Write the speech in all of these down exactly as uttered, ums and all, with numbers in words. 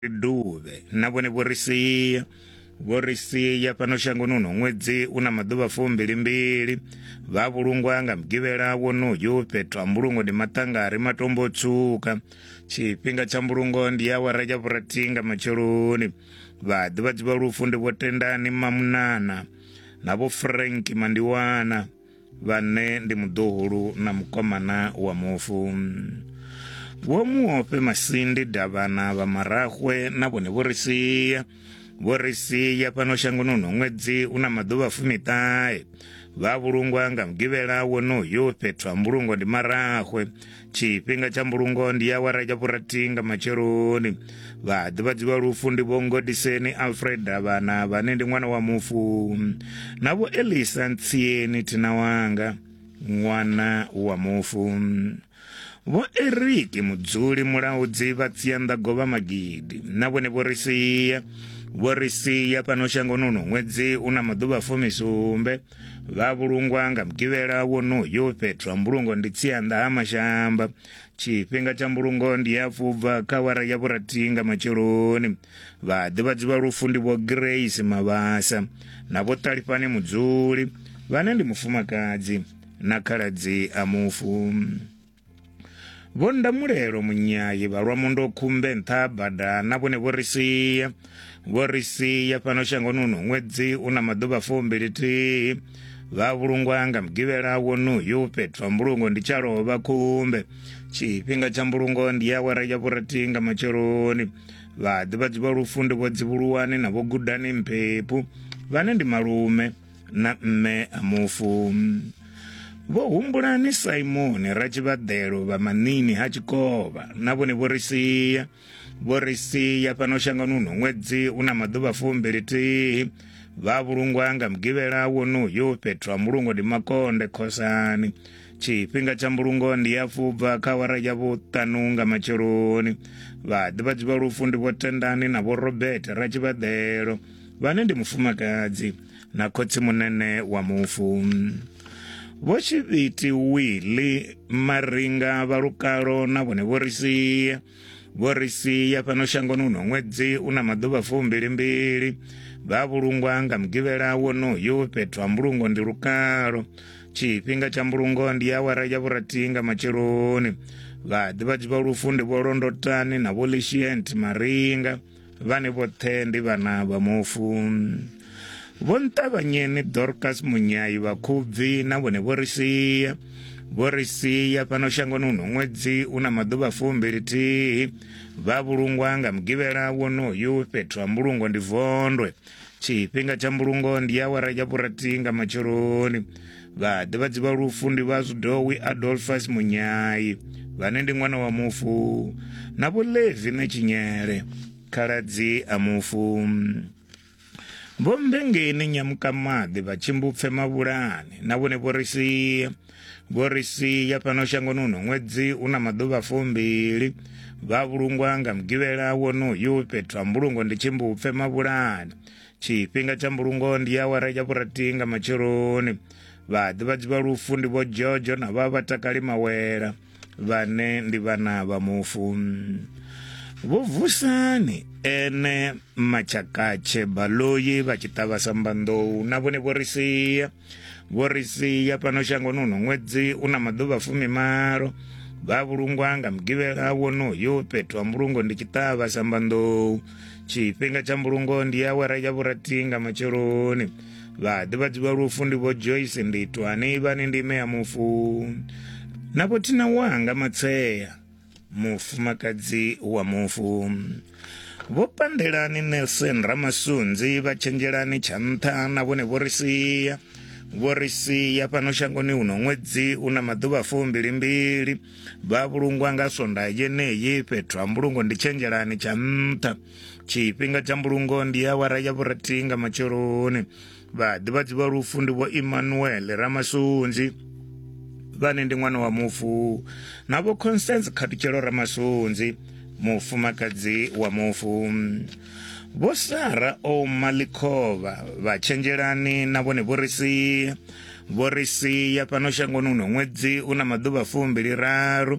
duve nabone vorisiya vorisiya pano shango nuno mwedzi una maduva fumbili mbili vavulungwanga mgivela wonuyu petwa mbulungo ndi matangari matombo tsuka chipinga cha mbulungo ndi yawara cha vuratinga macheluni vadi vadziva lufu ndi votendani mamunana navo Frank Mandiwana vane ndi muduhulu na mkomana wa mufu vomuope masindi davana va marahwe navone vorisiya vorisiya pano shango nuno mwedzi una maduva fumitaye vavulungwanga mgivela wonuyu petwa mbulungo ndi marahwe chipinga cha mbulungo ndi yawara cha vuratinga macheluni vadi vadziva lufu ndi vongodiseni Alfred avana vane ndi mwana wa mufu navo Elisa Ntsieni tina wanga mwana wa mufu vo Eriki mudzuli mulaudzi vatsiyanda gova magidi navone vorisiya vorisiya pano shango nuno mwedzi una maduva fumisumbe vavulungwanga mgivela wonuyu petwa mbulungo ndi tsiyanda amashamba chipinga cha mbulungo ndi yafubva kawara ya vuratinga macheluni vadi vadziva lufu ndi vo Grace Mavasa navo Talipani mudzuli vane ndi mufumakadzi na khaladzi amufu vondamulero munyayi valwa mundo khumbe nthabada navone vorisiya vorisiya pano shango nuno mwedzi una maduva fumbili vavulungwanga mgivela wonuyu petwa mbulungo ndi chalova khumbe chipinga cha mbulungo ndi yawara ya vuratinga macheluni vadi vadziva lufu ndi vodzivuluwani na vogudani mphepu vane ndi malume na mme amufu vohumbulani Simoni rachivadhelo vamanini hachikova navone vorisiya vorisiya pano shango nuno mwedzi una maduva fumbili vavulungwanga mgivela wonuyu petwa mbulungo ndi makonde khosani chipinga cha mbulungo ndi yafubva kawara ya vutanunga macheluni vadi vadziva lufu ndi votendani na vo Robert rachivadhelo vane ndi mufumakadzi na khotsi munene wa mufu vochiviti wili maringa valukalo navone vorisiya vorisiya pano shango nuno mwedzi una maduva fumbili mbili vavulungwanga mgivela wonuyu petwa mbulungo ndi lukalo chipinga cha mbulungo ndi yawara ya vuratinga macheluni vadi vadziva lufu ndi volondotani na volishienti maringa vane vothendi vana va mufu vontavanyeni Dorcas munyayi vakhubvi navone vorisiya vorisiya pano shango nuno mwedzi una maduva fumbili vavulungwanga mgivela wonuyu petwa mbulungo ndi vondwe chipinga cha mbulungo ndi yawara ya vuratinga macheluni vadi vadziva lufu ndi vazudowi Adolphus munyayi vane ndi mwana wa mufu navo Levi nechinyere khaladzi amufu vombengeni nyamukamadi vachimbupfe mavulani navone vorisiya vorisiya pano shango nuno mwedzi una maduva fumbili vavulungwanga mgivela wonuyu petwa mbulungo ndi chimbupfe mavulani chipinga cha mbulungo ndi yawara ya vuratinga macheluni vadi vadziva lufu ndi vo Jojo na vavatakali mawera vane ndi vana va mufu vovusani ene machakache baloyi vachitava sambandou navone vorisiya vorisiya pano shango nuno mwedzi una maduva fumi maro vavulungwanga mgivela wonuyu petwa mbulungo ndi chitava sambandou chipinga cha mbulungo ndi yawara ya vuratinga macheluni vadi vadziva lufu ndi vo Joyce nditwani vane ndi meya mufu navo tina wanga matseya mufumakadzi wa mufu vopandelani Nelson Ramasunzi vachenjelani chantha navone vorisiya vorisiya pano shango ni uno mwedzi una maduva fumbili mbili vavulungwanga sonda yeneyi petwa mbulungo ndi chenjelani chantha chipinga cha mbulungo ndi yawara ya vuratinga macheluni vadi vadziva lufu ndi vo Emmanuel Ramasunzi vane ndi mwana wa mufu navo Constance Khatuchelo Ramasunzi mufumakadzi wa mufu vo Sara O Malikova vachenjelani navone vorisiya vorisiya pano shango nuno mwedzi una maduva fumbili raru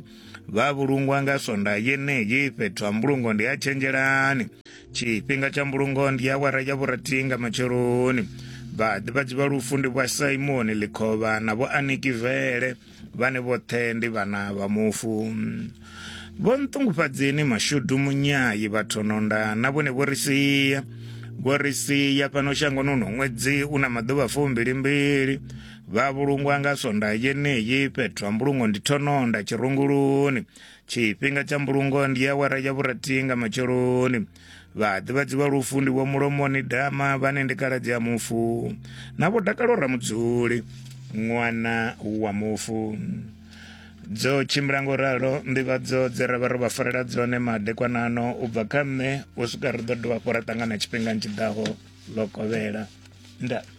vavulungwa nga sonda yeneyi fhethu ha mbulungo ndi achenjerani chipinga cha mbulungo ndi awara ya vuratinga macheroni vaḓivhadzi vha lufundi vwa Simon Likhova na vho Anikivele vhane vhoṱhe ndi vhana vha mufu. Vho Nṱungufhadzeni Mashudu Munyayi Vhathononda na vhone vho ri sia vho ri sia fhano shangoni uno ṅwedzi una maḓuvha fumbilimbili vha vhulungwa nga sonda yeneyi fhethu ha mbulungo ndi Thononda Tshirunguluni chipinga cha mbulungo ndi awara ya vuratinga macheroni vaḓivhadzi vha lufundi vho Mulomoni Dama vhane ndi khaladzi ya mufu na vho Dakalo Ramudzuli ṅwana wa mufu. Dzo tshimbila ngoralo nḓivhadzo dze ra vha ro vha farela dzone madekwanano u bva kha nṋe u swika ri ḓo dovha hafhu ra ṱangana tshifhingani tshiḓaho ḽo kovhela nda